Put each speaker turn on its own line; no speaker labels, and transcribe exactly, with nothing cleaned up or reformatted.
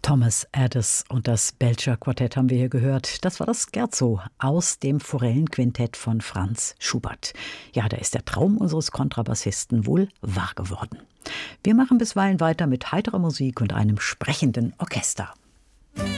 Thomas Adès und das Belcher Quartett haben wir hier gehört. Das war das Scherzo aus dem Forellenquintett von Franz Schubert. Ja, da ist der Traum unseres Kontrabassisten wohl wahr geworden. Wir machen bisweilen weiter mit heiterer Musik und einem sprechenden Orchester.